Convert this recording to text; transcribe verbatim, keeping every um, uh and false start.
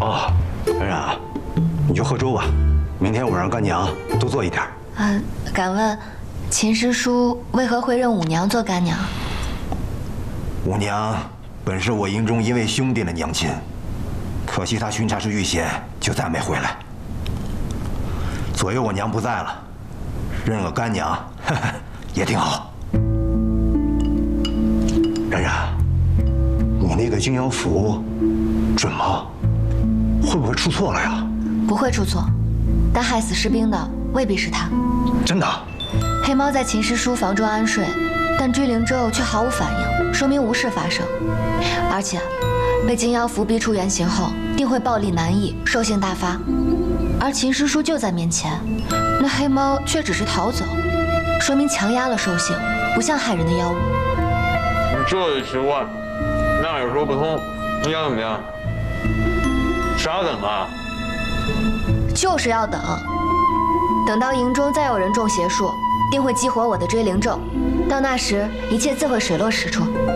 哦，冉冉，你就喝粥吧，明天我让干娘多做一点。 啊，敢问，秦师叔为何会认五娘做干娘？ 五娘本是我营中一位兄弟的娘亲，可惜他巡查时遇险，就再没回来。左右我娘不在了，认个干娘，呵呵也挺好。冉冉，你那个金阳符准吗？会不会出错了呀？ 不会出错，但害死士兵的未必是他。 真的？ 黑猫在秦师叔房中安睡，但追灵咒却毫无反应，说明无事发生。而且，被金妖符逼出原形后，定会暴力难抑，兽性大发。而秦师叔就在面前，那黑猫却只是逃走，说明强压了兽性，不像害人的妖物。 你这就奇怪，那也说不通。你想怎么样？傻等啊？ 就是要等，等到营中再有人中邪术，定会激活我的追灵咒，到那时一切自会水落石出。